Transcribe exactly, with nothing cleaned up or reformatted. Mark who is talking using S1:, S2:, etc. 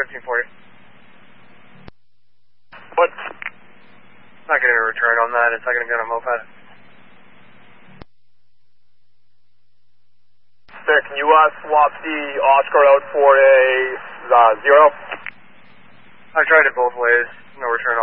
S1: thirteen forty.
S2: What?
S1: Not getting a return on that. It's not going to go on a moped.
S2: Sir, can you uh, swap the Oscar out for a uh, zero?
S1: I tried it both ways. No return